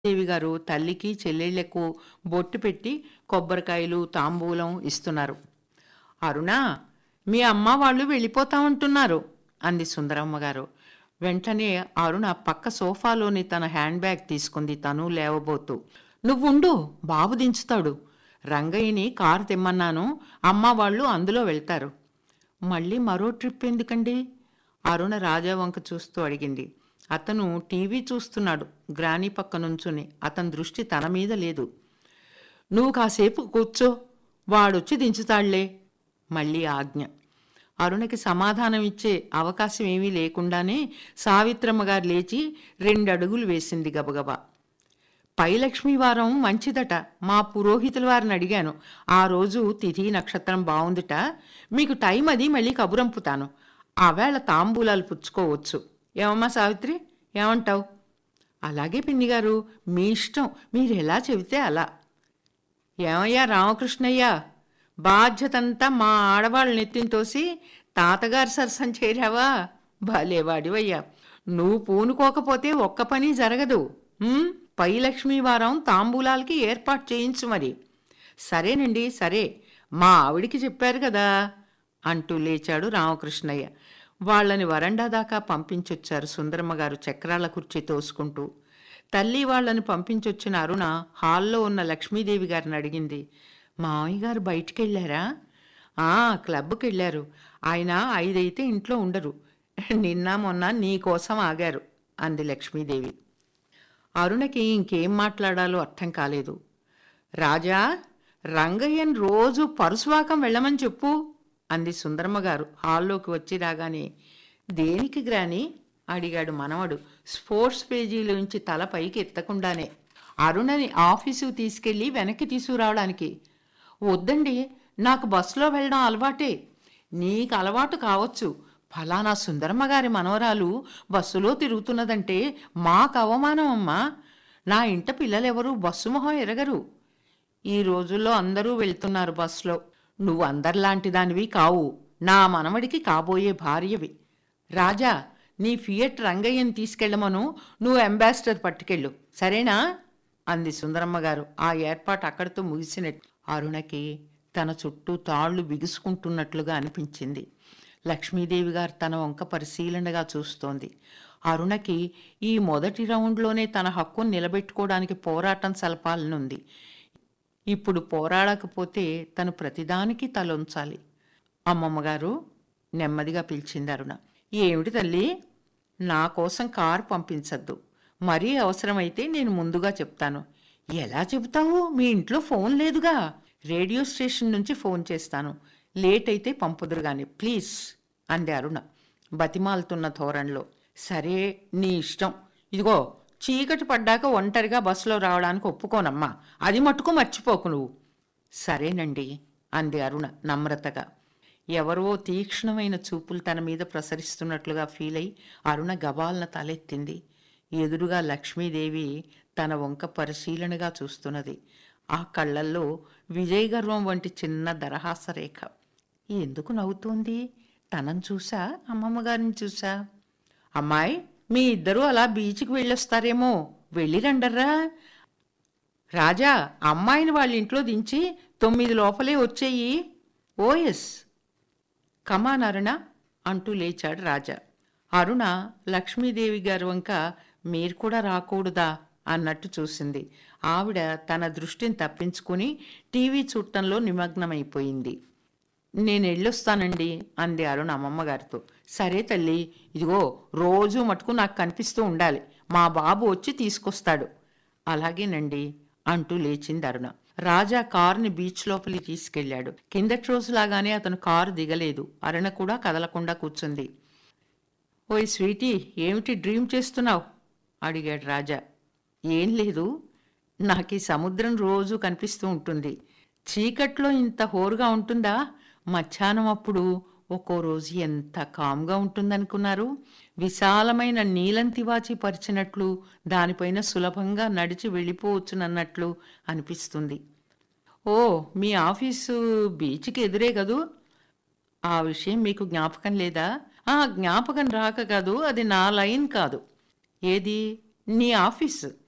దేవి గారు తల్లికి చెల్లెళ్లకు బొట్టు పెట్టి కొబ్బరికాయలు తాంబూలం ఇస్తున్నారు. అరుణా, మీ అమ్మ వాళ్ళు వెళ్ళిపోతామంటున్నారు అంది సుందరమ్మ గారు. వెంటనే అరుణ పక్క సోఫాలోని తన హ్యాండ్ బ్యాగ్ తీసుకుంది. తను లేవబోతూ, నువ్వుండు, బాబు దించుతాడు. రంగయ్యని కారు తెమ్మన్నాను, అమ్మ వాళ్ళు అందులో వెళ్తారు. మళ్ళీ మరో ట్రిప్ ఎందుకండి? అరుణ రాజా వంక చూస్తూ అడిగింది. అతను టీవీ చూస్తున్నాడు గ్రానీ పక్క నుంచుని. అతని దృష్టి తన మీద లేదు. నువ్వు కాసేపు కూర్చో, వాడొచ్చి దించుతాళ్లే. మళ్ళీ ఆజ్ఞ. అరుణకి సమాధానం ఇచ్చే అవకాశం ఏమీ లేకుండానే సావిత్రమ్మ గారు లేచి 2 అడుగులు వేసింది గబగబా. పైలక్ష్మి వారం మంచిదట, మా పురోహితుల వారిని అడిగాను. ఆ రోజు తిథి నక్షత్రం బావుందిట. మీకు టైం అది మళ్ళీ కబురంపుతాను. ఆవేళ తాంబూలాలు పుచ్చుకోవచ్చు. ఏమమ్మా సావిత్రి, ఏమంటావు? అలాగే పిన్నిగారు, మీ ఇష్టం, మీరెలా చెబితే అలా. ఏమయ్యా రామకృష్ణయ్య, బాధ్యతంతా మా ఆడవాళ్ళ నెత్తిని తోసి తాతగారి సరసం చేరావా? భలేవాడివయ్యా. నువ్వు పూనుకోకపోతే ఒక్క పని జరగదు. పైలక్ష్మీ వారం తాంబూలాలకి ఏర్పాటు చేయించు మరి. సరేనండి, సరే, మా ఆవిడికి చెప్పారు కదా అంటూ లేచాడు రామకృష్ణయ్య. వాళ్లని వరండా దాకా పంపించొచ్చారు సుందరమ్మ గారు చక్రాల కుర్చీ తోసుకుంటూ. తల్లి వాళ్లను పంపించొచ్చిన అరుణ హాల్లో ఉన్న లక్ష్మీదేవి గారిని అడిగింది. మామయ్య గారు బయటికెళ్ళారా? క్లబ్కి వెళ్ళారు. ఆయన 5 అయితే ఇంట్లో ఉండరు. నిన్న మొన్న నీకోసం ఆగారు అంది లక్ష్మీదేవి. అరుణకి ఇంకేం మాట్లాడాలో అర్థం కాలేదు. రాజా, రంగయ్యన్ రోజు పరుసువాకం వెళ్ళమని చెప్పు అంది సుందరమ్మ గారు హాల్లోకి వచ్చి రాగానే. దేనికి గ్రాని అడిగాడు మనవడు స్పోర్ట్స్ పేజీలోంచి తల పైకి ఎత్తకుండానే. అరుణని ఆఫీసుకు తీసుకెళ్ళి వెనక్కి తీసుకురావడానికి. వద్దండి, నాకు బస్సులో వెళ్ళడం అలవాటే. నీకు అలవాటు కావచ్చు, ఫలానా సుందరమ్మ గారి మనవరాలు బస్సులో తిరుగుతున్నదంటే మాకు అవమానం అమ్మా. నా ఇంట పిల్లలెవరూ బస్సు మొహం ఎరగరు. ఈ రోజుల్లో అందరూ వెళ్తున్నారు బస్సులో. నువ్వు అందరిలాంటి దానివి కావు, నా మనవడికి కాబోయే భార్యవి. రాజా, నీ ఫియట్ రంగయ్యని తీసుకెళ్ళమను, నువ్వు అంబాసిడర్ పట్టుకెళ్ళు, సరేనా అంది సుందరమ్మ గారు. ఆ ఏర్పాటు అక్కడితో ముగిసినట్టు. అరుణకి తన చుట్టూ తాళ్లు బిగుసుకుంటున్నట్లుగా అనిపించింది. లక్ష్మీదేవి గారు తన వంక పరిశీలనగా చూస్తోంది. అరుణకి ఈ మొదటి రౌండ్లోనే తన హక్కును నిలబెట్టుకోవడానికి పోరాటం సలపాలనుంది. ఇప్పుడు పోరాడకపోతే తను ప్రతిదానికి తలొంచాలి. అమ్మమ్మగారు, నెమ్మదిగా పిలిచింది అరుణ. ఏమిటి తల్లి? నా కోసం కారు పంపించద్దు. మరీ అవసరమైతే నేను ముందుగా చెప్తాను. ఎలా చెబుతావు? మీ ఇంట్లో ఫోన్ లేదుగా. రేడియో స్టేషన్ నుంచి ఫోన్ చేస్తాను. లేట్ అయితే పంపుదురు గాని ప్లీజ్ అంది అరుణ బతిమాలుతున్న ధోరణిలో. సరే, నీ ఇష్టం. ఇదిగో, చీకటి పడ్డాక ఒంటరిగా బస్సులో రావడానికి ఒప్పుకోనమ్మా, అది మట్టుకు మర్చిపోకు నువ్వు. సరేనండి అంది అరుణ నమ్రతగా. ఎవరో తీక్ష్ణమైన చూపులు తన మీద ప్రసరిస్తున్నట్లుగా ఫీలై అరుణ గబాలన తలెత్తింది. ఎదురుగా లక్ష్మీదేవి తన వంక పరిశీలనగా చూస్తున్నది. ఆ కళ్ళల్లో విజయగర్వం వంటి చిన్న దరహాసరేఖ. ఎందుకు నవ్వుతోంది? తనను చూసా, అమ్మమ్మగారిని చూసా? అమ్మాయి, మీ ఇద్దరూ అలా బీచ్కి వెళ్ళొస్తారేమో, వెళ్ళిరండర్రా. రాజా, అమ్మాయిని వాళ్ళ ఇంట్లో దించి 9 లోపలే వచ్చేయి. ఓఎస్. కమాన్ అరుణ అంటూ లేచాడు రాజా. అరుణ లక్ష్మీదేవి గారి వంక మీరు కూడా రాకూడదా అన్నట్టు చూసింది. ఆవిడ తన దృష్టిని తప్పించుకుని టీవీ చూడటంలో నిమగ్నమైపోయింది. నేను వెళ్ళొస్తానండి అంది అరుణ అమ్మమ్మగారితో. సరే తల్లి, ఇదిగో రోజు మటుకు నాకు కనిపిస్తూ ఉండాలి. మా బాబు వచ్చి తీసుకొస్తాడు. అలాగేనండి అంటూ లేచింది అరుణ. రాజా కారుని బీచ్ లోపలికి తీసుకెళ్లాడు. కిందటి రోజులాగానే అతను కారు దిగలేదు. అరుణ కూడా కదలకుండా కూర్చుంది. ఓయ్ స్వీటీ, ఏమిటి డ్రీమ్ చేస్తున్నావు అడిగాడు రాజా. ఏం లేదు, నాకు ఈ సముద్రం రోజు కనిపిస్తూ ఉంటుంది. చీకట్లో ఇంత హోరుగా ఉంటుందా? మధ్యాహ్నం అప్పుడు ఒక్కో రోజు ఎంత కామ్గా ఉంటుందనుకున్నారు? విశాలమైన నీలం తివాచి పరిచినట్లు, దానిపైన సులభంగా నడిచి వెళ్ళిపోవచ్చునన్నట్లు అనిపిస్తుంది. ఓ, మీ ఆఫీసు బీచ్కి ఎదురే కదూ? ఆ విషయం మీకు జ్ఞాపకం లేదా? జ్ఞాపకం రాక కాదు, అది నా లైన్ కాదు. ఏది? నీ ఆఫీసు.